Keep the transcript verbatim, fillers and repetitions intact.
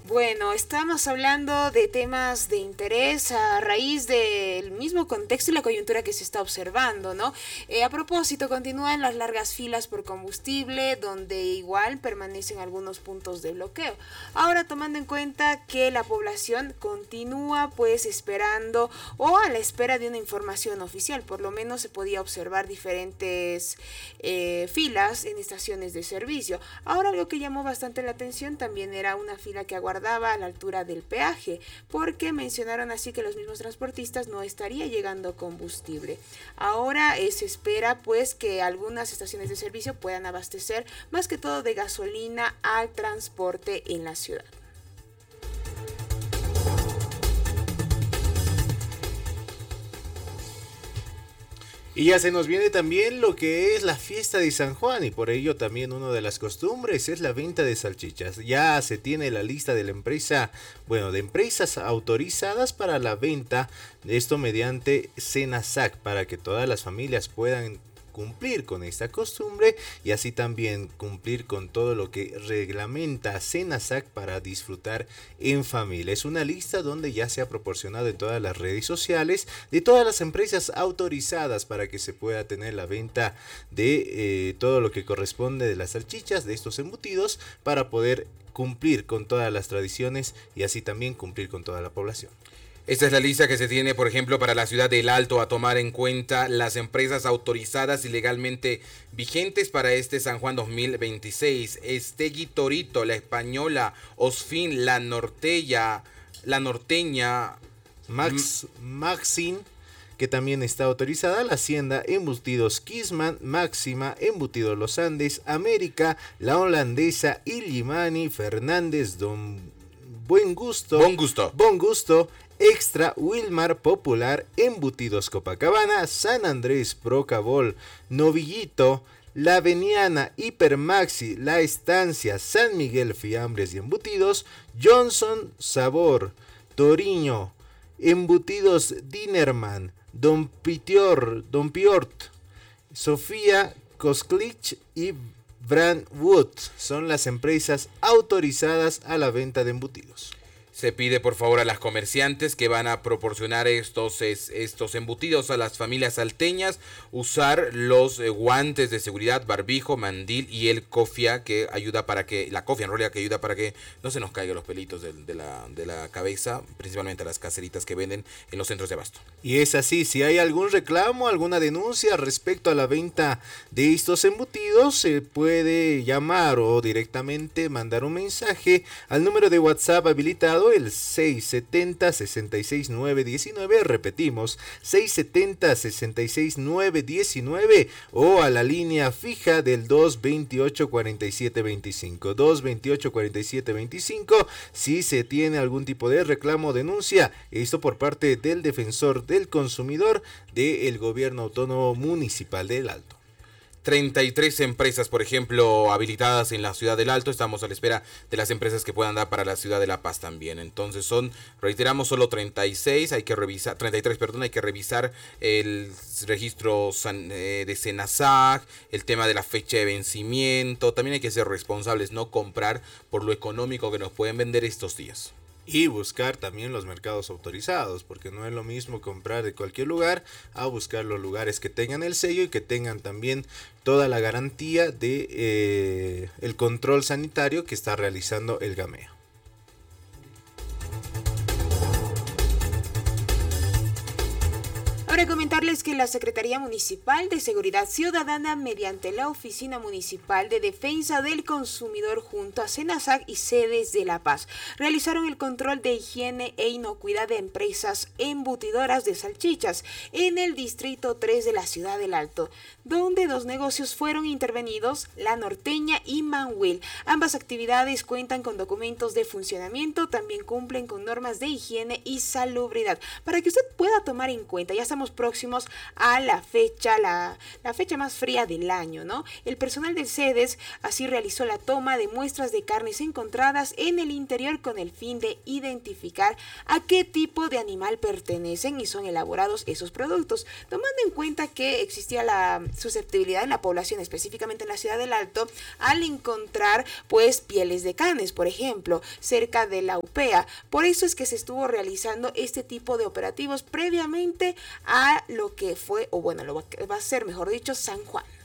Bueno, estamos hablando de temas de interés a raíz del mismo contexto y la coyuntura que se está observando, ¿no? Eh, a propósito, continúan las largas filas por combustible, donde igual permanecen algunos puntos de bloqueo. Ahora, tomando en cuenta que la población continúa pues esperando o a la espera de una información oficial, por lo menos se podía observar diferentes eh, filas en estaciones de servicio. Ahora, algo que llamó bastante la atención también era una fila que aguardaba a la altura del peaje, porque mencionaron así que los mismos transportistas no estaría llegando combustible. Ahora eh, se espera pues que algunas estaciones de servicio puedan abastecer más que todo de gasolina al transporte en la ciudad. Y ya se nos viene también lo que es la fiesta de San Juan, y por ello también una de las costumbres es la venta de salchichas. Ya se tiene la lista de la empresa, bueno, de empresas autorizadas para la venta, esto mediante Senasac, para que todas las familias puedan cumplir con esta costumbre y así también cumplir con todo lo que reglamenta Senasac para disfrutar en familia. Es una lista donde ya se ha proporcionado en todas las redes sociales de todas las empresas autorizadas para que se pueda tener la venta de eh, todo lo que corresponde de las salchichas, de estos embutidos, para poder cumplir con todas las tradiciones y así también cumplir con toda la población. Esta es la lista que se tiene, por ejemplo, para la ciudad del Alto, a tomar en cuenta las empresas autorizadas y legalmente vigentes para este San Juan dos mil veintiséis. Estegui Torito, La Española, Osfin, La Norteña, La Norteña, Max, Maxin, que también está autorizada, la Hacienda, Embutidos Kisman, Máxima, Embutidos Los Andes, América, La Holandesa, Illimani, Fernández, Don Buen Gusto, Buen Gusto, Buen Gusto, Extra, Wilmar, Popular, Embutidos Copacabana, San Andrés, Procabol, Novillito, La Veniana, Hipermaxi, La Estancia, San Miguel, Fiambres y Embutidos, Johnson, Sabor, Toriño, Embutidos Dinerman, Don Pitior, Don Piort, Sofía, Cosclich y Brandwood son las empresas autorizadas a la venta de embutidos. Se pide por favor a las comerciantes que van a proporcionar estos, es, estos embutidos a las familias salteñas usar los eh, guantes de seguridad, barbijo, mandil y el cofia que ayuda para que, la cofia en realidad que ayuda para que no se nos caigan los pelitos de, de, la, de la cabeza, principalmente a las caseritas que venden en los centros de abasto. Y es así, si hay algún reclamo, alguna denuncia respecto a la venta de estos embutidos, se puede llamar o directamente mandar un mensaje al número de WhatsApp habilitado, el seis setenta, sesenta y seis, nueve diecinueve, repetimos, seis setenta, sesenta y seis, nueve diecinueve, o a la línea fija del dos veintiocho, cuarenta y siete veinticinco, dos veintiocho, cuarenta y siete veinticinco, si se tiene algún tipo de reclamo o denuncia, esto por parte del defensor del consumidor del gobierno autónomo municipal del Alto. treinta y tres empresas, por ejemplo, habilitadas en la ciudad del Alto. Estamos a la espera de las empresas que puedan dar para la ciudad de La Paz también. Entonces son, reiteramos, solo treinta y seis, hay que revisar, treinta y tres, perdón, hay que revisar el registro de Senasac, el tema de la fecha de vencimiento. También hay que ser responsables, no comprar por lo económico que nos pueden vender estos días. Y buscar también los mercados autorizados, porque no es lo mismo comprar de cualquier lugar a buscar los lugares que tengan el sello y que tengan también toda la garantía de eh, el control sanitario que está realizando el Gamea. Ahora comentarles que la Secretaría Municipal de Seguridad Ciudadana, mediante la Oficina Municipal de Defensa del Consumidor junto a Senasac y sedes de La Paz, realizaron el control de higiene e inocuidad de empresas embutidoras de salchichas en el Distrito tres de la Ciudad del Alto, donde dos negocios fueron intervenidos, La Norteña y Manhuil. Ambas actividades cuentan con documentos de funcionamiento, también cumplen con normas de higiene y salubridad. Para que usted pueda tomar en cuenta, ya estamos estamos próximos a la fecha, la, la fecha más fría del año, ¿no? El personal del CEDES así realizó la toma de muestras de carnes encontradas en el interior con el fin de identificar a qué tipo de animal pertenecen y son elaborados esos productos, tomando en cuenta que existía la susceptibilidad en la población, específicamente en la ciudad del Alto, al encontrar pues pieles de canes, por ejemplo, cerca de la UPEA. Por eso es que se estuvo realizando este tipo de operativos previamente a lo que fue, o bueno, lo va a ser, mejor dicho, San Juan.